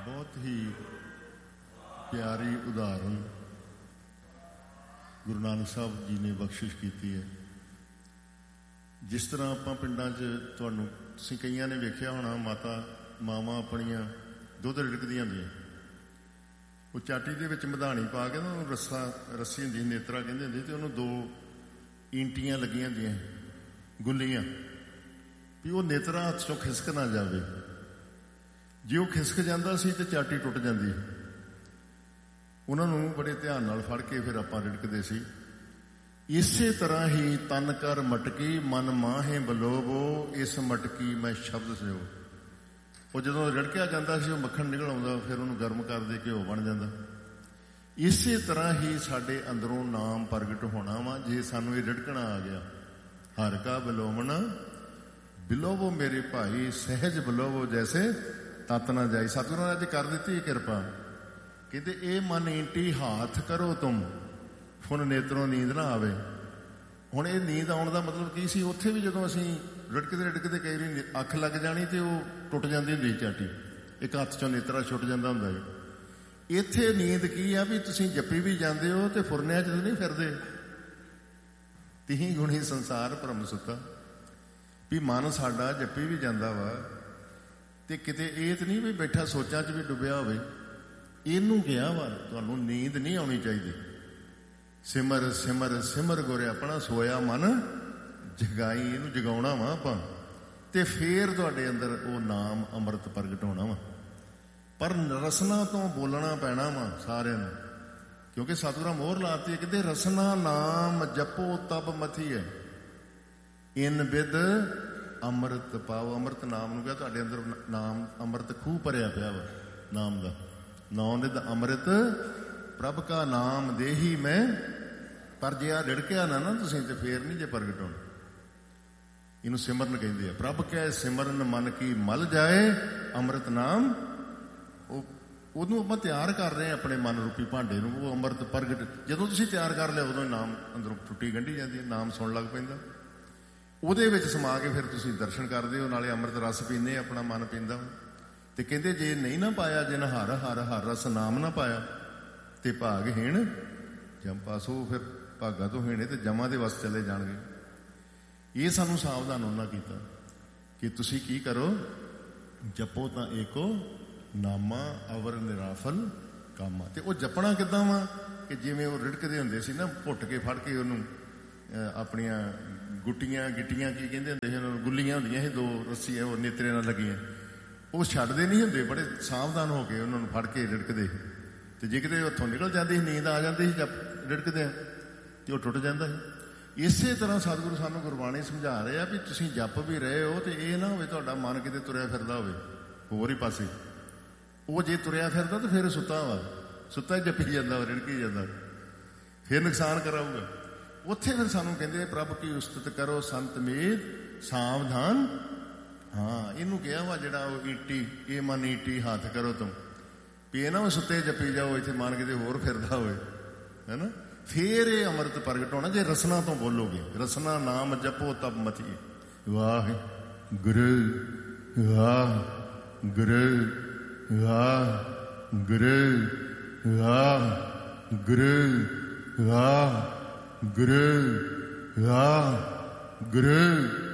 ਬਹੁਤ ਹੀ ਪਿਆਰੀ ਉਦਾਹਰਨ ਗੁਰੂ ਨਾਨਕ ਸਾਹਿਬ ਜੀ ਨੇ ਬਖਸ਼ਿਸ਼ ਕੀਤੀ ਹੈ। ਜਿਸ ਤਰ੍ਹਾਂ ਆਪਾਂ ਪਿੰਡਾਂ 'ਚ ਤੁਹਾਨੂੰ ਤੁਸੀਂ ਕਈਆਂ ਨੇ ਵੇਖਿਆ ਹੋਣਾ, ਮਾਵਾਂ ਆਪਣੀਆਂ ਦੁੱਧ ਰਿੜਕਦੀਆਂ ਹੁੰਦੀਆਂ, ਉਹ ਚਾਟੀ ਦੇ ਵਿੱਚ ਮਧਾਣੀ ਪਾ ਕੇ ਨਾ ਉਹਨੂੰ ਰੱਸੀ ਹੁੰਦੀ, ਨੇਤਰਾ ਕਹਿੰਦੇ ਹੁੰਦੇ, ਅਤੇ ਉਹਨੂੰ 2 ਈਂਟੀਆਂ ਲੱਗੀਆਂ ਹੁੰਦੀਆਂ ਗੁੱਲੀਆਂ, ਵੀ ਉਹ ਨੇਤਰਾ ਹੱਥ 'ਚੋਂ ਖਿਸਕ ਨਾ ਜਾਵੇ। ਜੇ ਉਹ ਖਿਸਕ ਜਾਂਦਾ ਸੀ ਤਾਂ ਚਾਟੀ ਟੁੱਟ ਜਾਂਦੀ। ਉਹਨਾਂ ਨੂੰ ਬੜੇ ਧਿਆਨ ਨਾਲ ਫੜ ਕੇ ਫਿਰ ਆਪਾਂ ਰਿੜਕਦੇ ਸੀ। ਇਸੇ ਤਰ੍ਹਾਂ ਹੀ ਤਨ ਕਰ ਮਟਕੀ ਮਨ ਮਾਹੇ ਬਲੋਵੋ, ਇਸ ਮਟਕੀ ਮੈਂ ਸ਼ਬਦ ਸਜੋ। ਉਹ ਜਦੋਂ ਰਿੜਕਿਆ ਜਾਂਦਾ ਸੀ ਉਹ ਮੱਖਣ ਨਿਕਲ ਆਉਂਦਾ, ਫਿਰ ਉਹਨੂੰ ਗਰਮ ਕਰਦੇ ਘਿਓ ਬਣ ਜਾਂਦਾ। ਇਸੇ ਤਰ੍ਹਾਂ ਹੀ ਸਾਡੇ ਅੰਦਰੋਂ ਨਾਮ ਪ੍ਰਗਟ ਹੋਣਾ ਵਾ ਜੇ ਸਾਨੂੰ ਇਹ ਰਿੜਕਣਾ ਆ ਗਿਆ। ਹਰ ਕਾ ਬਿਲੋਵਣਾ ਬਿਲੋਵੋ ਮੇਰੇ ਭਾਈ, ਸਹਿਜ ਬਿਲੋਵੋ ਜੈਸੇ ਤਤ ਨਾ ਜਾਈ। ਸਤਿਗੁਰਾਂ ਨੇ ਅੱਜ ਕਰ ਦਿੱਤੀ ਕਿਰਪਾ, ਕਹਿੰਦੇ ਇਹ ਮਨ ਈਂਟੀ ਹਾਥ ਕਰੋ ਤੁਮ, ਫੁਨ ਨੇਤਰੋਂ ਨੀਂਦ ਨਾ ਆਵੇ। ਹੁਣ ਇਹ ਨੀਂਦ ਆਉਣ ਦਾ ਮਤਲਬ ਕੀ ਸੀ? ਉੱਥੇ ਵੀ ਜਦੋਂ ਅਸੀਂ ਰਿੜਕਦੇ ਕਈ ਵਾਰੀ ਅੱਖ ਲੱਗ ਜਾਣੀ ਤੇ ਉਹ ਟੁੱਟ ਜਾਂਦੀ ਹੁੰਦੀ ਚਾਟੀ, ਇੱਕ ਹੱਥ 'ਚੋਂ ਨੇਤਰਾ ਛੁੱਟ ਜਾਂਦਾ ਹੁੰਦਾ ਹੈ। ਇੱਥੇ ਨੀਂਦ ਕੀ ਆ ਵੀ ਤੁਸੀਂ ਜੱਪੀ ਵੀ ਜਾਂਦੇ ਹੋ ਤੇ ਫੁਰਨਿਆਂ 'ਚ ਨਹੀਂ ਫਿਰਦੇ। ਤਿਹੀ ਗੁਣੀ ਸੰਸਾਰ ਭਰਮ ਸੁੱਤਾ, ਵੀ ਮਨ ਸਾਡਾ ਜੱਪੀ ਵੀ ਜਾਂਦਾ ਵਾ ਤੇ ਕਿਤੇ ਇਹ ਤਾਂ ਨਹੀਂ ਵੀ ਬੈਠਾ ਸੋਚਾਂ 'ਚ ਵੀ ਡੁੱਬਿਆ ਹੋਵੇ। ਇਹਨੂੰ ਕਿਹਾ ਵਾ ਤੁਹਾਨੂੰ ਨੀਂਦ ਨਹੀਂ ਆਉਣੀ ਚਾਹੀਦੀ। ਸਿਮਰ ਸਿਮਰ ਸਿਮਰ ਗੁਰ ਆਪਣਾ, ਸੋਇਆ ਮਨ ਜਗਾਈ। ਇਹਨੂੰ ਜਗਾਉਣਾ ਵਾ ਆਪਾਂ ਤੇ ਫੇਰ ਤੁਹਾਡੇ ਅੰਦਰ ਉਹ ਨਾਮ ਅੰਮ੍ਰਿਤ ਪ੍ਰਗਟ ਹੋਣਾ ਵਾ। ਪਰ ਰਸਨਾ ਤੋਂ ਬੋਲਣਾ ਪੈਣਾ ਵਾ ਸਾਰਿਆਂ ਨੂੰ, ਕਿਉਂਕਿ ਸਤਿਗੁਰਾਂ ਮੋਹਰ ਲਾਤੀ ਹੈ, ਕਹਿੰਦੇ ਰਸਨਾ ਨਾਮ ਜਪੋ ਤਬ ਮਥੀ ਹੈ, ਇਨ ਬਿਦ ਅੰਮ੍ਰਿਤ ਪਾਓ। ਅੰਮ੍ਰਿਤ ਨਾਮ ਨੂੰ ਕਿਹਾ, ਤੁਹਾਡੇ ਅੰਦਰ ਨਾਮ ਅੰਮ੍ਰਿਤ ਖੂਹ ਭਰਿਆ ਪਿਆ ਵਾ ਨਾਮ ਦਾ। ਨੌ ਨਿਧ ਅੰਮ੍ਰਿਤ ਪ੍ਰਭ ਕਾ ਨਾਮ ਦੇਹੀ ਮੈਂ। ਪਰ ਜੇ ਆ ਰਿੜਕਿਆ ਨਾ ਤੁਸੀਂ ਤੇ ਫੇਰ ਨਹੀਂ ਜੇ ਪ੍ਰਗਟ ਹੋਣਾ। ਇਹਨੂੰ ਸਿਮਰਨ ਕਹਿੰਦੇ ਆ। ਪ੍ਰਭ ਕੈ ਸਿਮਰਨ ਮਨ ਕੀ ਮਲ ਜਾਏ, ਅੰਮ੍ਰਿਤ ਨਾਮ। ਉਹਨੂੰ ਆਪਾਂ ਤਿਆਰ ਕਰ ਰਹੇ ਹਾਂ ਆਪਣੇ ਮਨ ਰੂਪੀ ਭਾਂਡੇ ਨੂੰ, ਉਹ ਅੰਮ੍ਰਿਤ ਪ੍ਰਗਟ ਜਦੋਂ ਤੁਸੀਂ ਤਿਆਰ ਕਰ ਲਿਆ ਉਦੋਂ ਹੀ ਨਾਮ ਅੰਦਰੋਂ ਟੁੱਟੀ ਗੰਢੀ ਜਾਂਦੀ ਹੈ, ਨਾਮ ਸੁਣ ਲੱਗ ਪੈਂਦਾ। ਉਹਦੇ ਵਿੱਚ ਸਮਾ ਕੇ ਫਿਰ ਤੁਸੀਂ ਦਰਸ਼ਨ ਕਰਦੇ ਹੋ, ਨਾਲੇ ਅੰਮ੍ਰਿਤ ਰਸ ਪੀਂਦੇ, ਆਪਣਾ ਮਨ ਪੀਂਦਾ। ਤੇ ਕਹਿੰਦੇ ਜੇ ਨਹੀਂ ਨਾ ਪਾਇਆ, ਜਿਨ ਹਰ ਹਰ ਹਰ ਰਸ ਨਾਮ ਨਾ ਪਾਇਆ ਤੇ ਭਾਗਹੀਣ ਜੰਪਾ। ਸੋ ਫਿਰ ਭਾਗਾ ਤੋਂ ਹੀਣੇ ਤੇ ਜਮਾਂ ਦੇ ਵਸ ਚਲੇ ਜਾਣਗੇ। ਇਹ ਸਾਨੂੰ ਸਾਵਧਾਨ ਉਹਨਾਂ ਕੀਤਾ ਕਿ ਤੁਸੀਂ ਕੀ ਕਰੋ, ਜਪੋ ਤਾਂ ਏਕੋ ਨਾਮਾ ਅਵਰ ਨਿਰਾਫਲ ਕਾਮਾ। ਤੇ ਉਹ ਜਪਣਾ ਕਿੱਦਾਂ ਵਾ ਕਿ ਜਿਵੇਂ ਉਹ ਰਿੜਕਦੇ ਹੁੰਦੇ ਸੀ ਨਾ, ਘੁੱਟ ਕੇ ਫੜ ਕੇ ਉਹਨੂੰ ਆਪਣੀਆਂ ਗਿੱਟੀਆਂ ਕੀ ਕਹਿੰਦੇ ਹੁੰਦੇ ਸੀ ਉਹਨਾਂ ਨੂੰ, ਗੁੱਲੀਆਂ ਹੁੰਦੀਆਂ ਸੀ 2 ਰੱਸੀਆਂ ਉਹ ਨੇਤਰੇ ਨਾਲ ਲੱਗੀਆਂ, ਉਹ ਛੱਡਦੇ ਨਹੀਂ ਹੁੰਦੇ, ਬੜੇ ਸਾਵਧਾਨ ਹੋ ਕੇ ਉਹਨਾਂ ਨੂੰ ਫੜ ਕੇ ਰਿੜਕਦੇ। ਤੇ ਜੇ ਕਿਤੇ ਉੱਥੋਂ ਨਿਕਲ ਜਾਂਦੀ ਸੀ, ਨੀਂਦ ਆ ਜਾਂਦੀ ਸੀ ਰਿੜਕਦੇ ਤੇ ਉਹ ਟੁੱਟ ਜਾਂਦਾ ਸੀ। ਇਸੇ ਤਰ੍ਹਾਂ ਸਤਿਗੁਰੂ ਸਾਨੂੰ ਗੁਰਬਾਣੀ ਸਮਝਾ ਰਹੇ ਆ ਵੀ ਤੁਸੀਂ ਜਪ ਵੀ ਰਹੇ ਹੋ ਤੇ ਇਹ ਨਾ ਹੋਵੇ ਤੁਹਾਡਾ ਮਨ ਕਿਤੇ ਤੁਰਿਆ ਫਿਰਦਾ ਹੋਵੇ ਹੋਰ ਹੀ ਪਾਸੇ। ਉਹ ਜੇ ਤੁਰਿਆ ਫਿਰਦਾ ਤਾਂ ਫਿਰ ਸੁੱਤਾ ਹੀ ਜਪੀ ਜਾਂਦਾ, ਰਿੜਕੀ ਜਾਂਦਾ, ਫਿਰ ਨੁਕਸਾਨ ਕਰਾਊਗਾ। ਉੱਥੇ ਫਿਰ ਸਾਨੂੰ ਕਹਿੰਦੇ ਪ੍ਰਭ ਕੀ ਉਸਤਤ ਕਰੋ ਸੰਤ ਮੇਦ ਸਾਵਧਾਨ। ਹਾਂ, ਇਹਨੂੰ ਕਿਹਾ ਵਾ ਜਿਹੜਾ ਉਹ ਈਟੀ, ਇਹ ਮਨ ਈਟੀ ਹੱਥ ਕਰੋ ਤੁਮ, ਵੀ ਇਹ ਨਾ ਉਹ ਸੁੱਤੇ ਜਪੀ ਜਾਓ, ਇੱਥੇ ਮਨ ਕਿਤੇ ਹੋਰ ਫਿਰਦਾ ਹੋਵੇ, ਹੈ ਨਾ। ਫੇਰ ਇਹ ਅੰਮ੍ਰਿਤ ਪ੍ਰਗਟ ਹੋਣਾ ਜੇ ਰਸਨਾ ਤੋਂ ਬੋਲੋਗੇ। ਰਸਨਾ ਨਾਮ ਜਪੋ ਤਬ ਮਥੀ। ਵਾਹ ਗੁਰੂ ਵਾਹ ਗੁਰੂ ਵਾਹ ਗੁਰੂ ਵਾਹ ਗੁਰੂ ਵਾਹ ਗੁਰੂ ਵਾਹ ਗੁਰੂ।